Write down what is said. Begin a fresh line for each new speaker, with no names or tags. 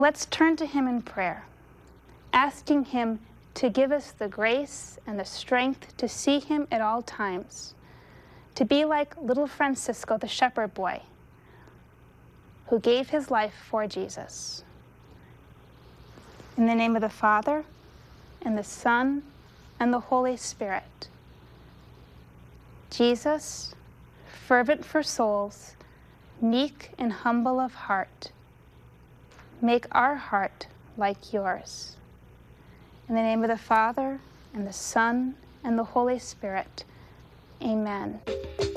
Let's turn to him in prayer, asking him to give us the grace and the strength to see him at all times, to be like little Francisco, the shepherd boy, who gave his life for Jesus. In the name of the Father, and the Son, and the Holy Spirit. Jesus, fervent for souls, meek and humble of heart, make our heart like yours. In the name of the Father, and the Son, and the Holy Spirit. Amen.